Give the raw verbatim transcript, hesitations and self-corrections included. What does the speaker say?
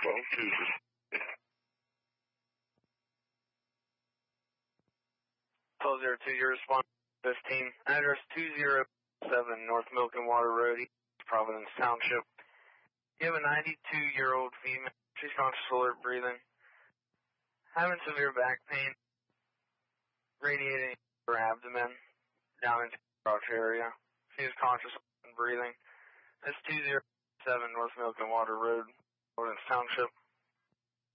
twelve two. twelve zero two, your response fifteen. Address two zero seven North Milk and Water Road, East Providence Township. You have a ninety-two-year-old female. She's conscious, alert, breathing. Having severe back pain. Radiating her abdomen down into the crotch area. She is conscious and breathing. That's two zero seven North Milk and Water Road, Providence Township.